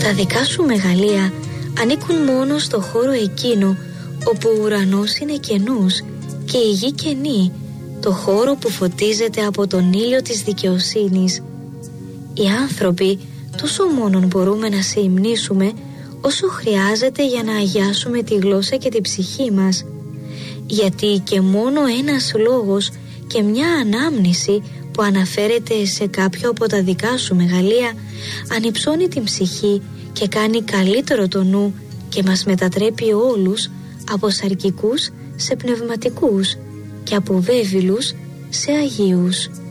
Τα δικά σου μεγαλεία ανήκουν μόνο στο χώρο εκείνο όπου ο ουρανός είναι κενός και η γη κενή, το χώρο που φωτίζεται από τον ήλιο της δικαιοσύνης. Οι άνθρωποι τόσο μόνον μπορούμε να σε υμνήσουμε όσο χρειάζεται για να αγιάσουμε τη γλώσσα και την ψυχή μας, γιατί και μόνο ένας λόγος και μια ανάμνηση που αναφέρεται σε κάποιο από τα δικά σου μεγαλεία ανυψώνει την ψυχή και κάνει καλύτερο το νου και μας μετατρέπει όλους από σαρκικούς σε πνευματικούς και από βέβηλους σε αγίους.